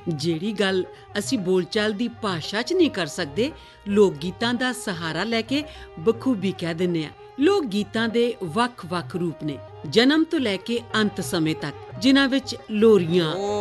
ਜਿਹੜੀ ਗੱਲ ਅਸੀਂ ਬੋਲਚਾਲ ਦੀ ਭਾਸ਼ਾ 'ਚ ਨਹੀਂ ਕਰ ਸਕਦੇ, ਲੋਕ ਗੀਤਾਂ ਦਾ ਸਹਾਰਾ ਲੈ ਕੇ ਬਖੂਬੀ ਕਹਿ ਦਿੰਦੇ ਆ। ਲੋਕ ਗੀਤਾਂ ਦੇ ਵੱਖ-ਵੱਖ ਰੂਪ ਨੇ, ਜਨਮ ਤੋਂ ਲੈ ਕੇ ਅੰਤ ਸਮੇਂ ਤੱਕ, ਜਿਨ੍ਹਾਂ ਵਿੱਚ ਲੋਰੀਆਂ